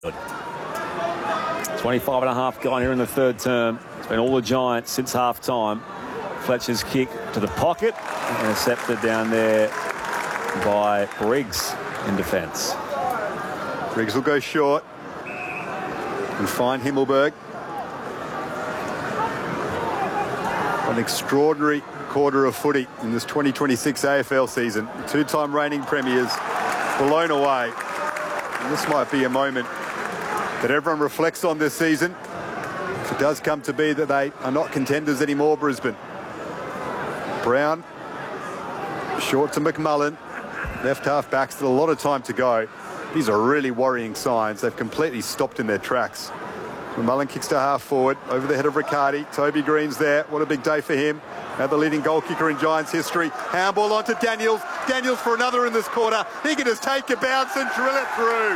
25 and a half gone here in the third term. It's been all the Giants since half-time. Fletcher's kick to the pocket. Intercepted down there by Briggs in defence. Briggs will go short and find Himmelberg. An extraordinary quarter of footy in this 2026 AFL season. Two-time reigning premiers blown away. And this might be a moment that everyone reflects on this season. If it does come to be that they are not contenders anymore, Brisbane. Brown, short to McMullen. Left half back, still a lot of time to go. These are really worrying signs. They've completely stopped in their tracks. McMullen kicks to half forward, over the head of Riccardi. Toby Green's there. What a big day for him. Now the leading goal kicker in Giants history. Handball onto Daniels. Daniels for another in this quarter. He can just take a bounce and drill it through.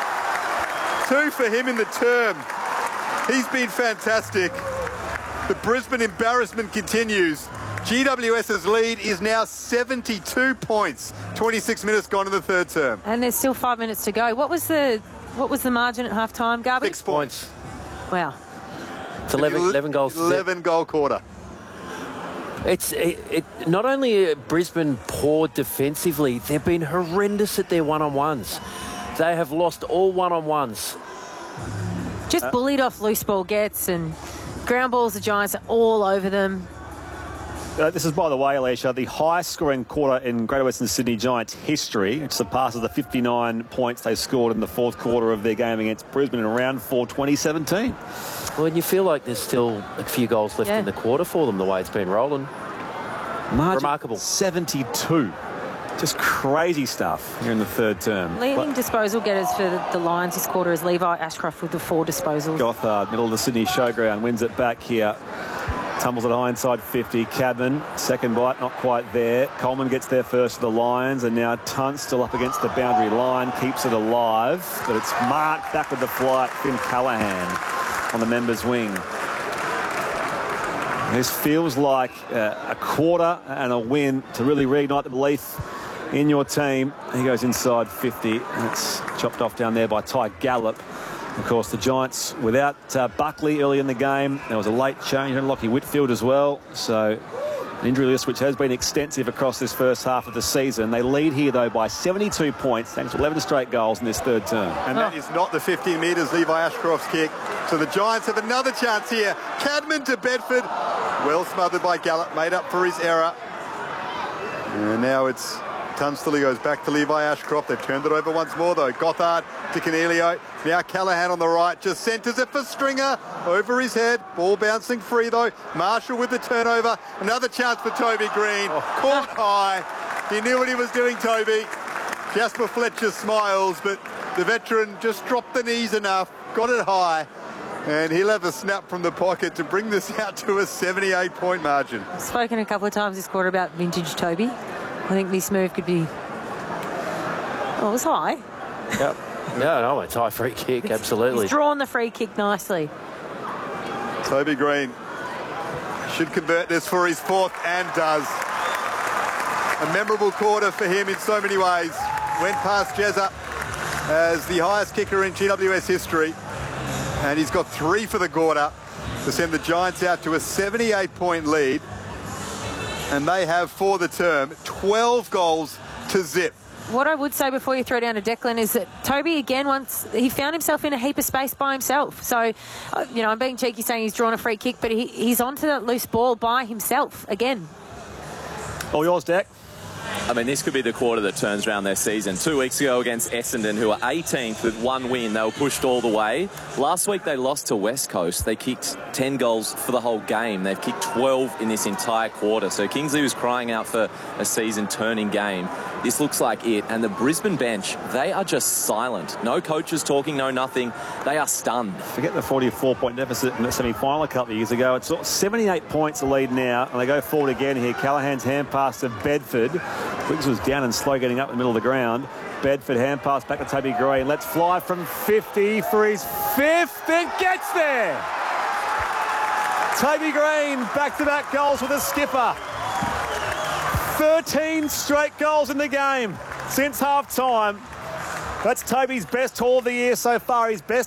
2 for him in the term. He's been fantastic. The Brisbane embarrassment continues. GWS's lead is now 72 points. 26 minutes gone in the third term. And there's still 5 minutes to go. What was the margin at half-time, Garby? 6 points. Wow. It's 11 goals. 11 goal quarter. It's not only Brisbane poor defensively, they've been horrendous at their one-on-ones. They have lost all one-on-ones. Just bullied off loose ball gets, and ground balls, the Giants are all over them. This is, by the way, Alicia, the highest scoring quarter in Greater Western Sydney Giants history. It surpasses the 59 points they scored in the fourth quarter of their game against Brisbane in round 4, 2017. Well, and you feel like there's still a few goals left in the quarter for them, the way it's been rolling. Margin Remarkable. 72. Just crazy stuff here in the third term. Leading disposal getters for the Lions this quarter is Levi Ashcroft with the 4 disposals. Gothard, middle of the Sydney Showground, wins it back here. Tumbles it high inside 50. Cadman, second bite, not quite there. Coleman gets there first to the Lions, and now Tunt still up against the boundary line, keeps it alive, but it's marked back with the flight. Finn Callahan on the members' wing. This feels like a quarter and a win to really reignite the belief in your team. He goes inside 50, and it's chopped off down there by Ty Gallop. Of course, the Giants without Buckley early in the game. There was a late change in Lockie Whitfield as well. So an injury list which has been extensive across this first half of the season. They lead here, though, by 72 points, thanks to 11 straight goals in this third term. And that is not the 15 metres, Levi Ashcroft's kick. So the Giants have another chance here. Cadman to Bedford. Well smothered by Gallop, made up for his error. And now it's Tunstall goes back to Levi Ashcroft. They've turned it over once more, though. Gothard to Canelio. Now Callahan on the right. Just centres it for Stringer. Over his head. Ball bouncing free, though. Marshall with the turnover. Another chance for Toby Green. Caught high. He knew what he was doing, Toby. Jasper Fletcher smiles, but the veteran just dropped the knees enough. Got it high. And he'll have a snap from the pocket to bring this out to a 78-point margin. I've spoken a couple of times this quarter about vintage Toby. I think this move could be... Oh, it was high. Yep. No, it's high free kick, absolutely. He's drawn the free kick nicely. Toby Green should convert this for his 4th and does. A memorable quarter for him in so many ways. Went past Jezza as the highest kicker in GWS history. And he's got 3 for the quarter to send the Giants out to a 78-point lead. And they have, for the term, 12 goals to zip. What I would say before you throw down to Declan is that Toby, again, once he found himself in a heap of space by himself. So, you know, I'm being cheeky saying he's drawn a free kick, but he's onto that loose ball by himself again. All yours, Deck. I mean, this could be the quarter that turns around their season. 2 weeks ago against Essendon, who were 18th with 1 win. They were pushed all the way. Last week, they lost to West Coast. They kicked 10 goals for the whole game. They've kicked 12 in this entire quarter. So Kingsley was crying out for a season-turning game. This looks like it. And the Brisbane bench, they are just silent. No coaches talking, no nothing. They are stunned. Forget the 44-point deficit in the semi-final a couple of years ago. It's 78 points the lead now, and they go forward again here. Callahan's hand pass to Bedford. Wiggs was down and slow getting up in the middle of the ground. Bedford hand pass back to Toby Green. Let's fly from 50 for his 5th. It gets there. Toby Green, back-to-back goals with a skipper. 13 straight goals in the game since half-time. That's Toby's best haul of the year so far. His best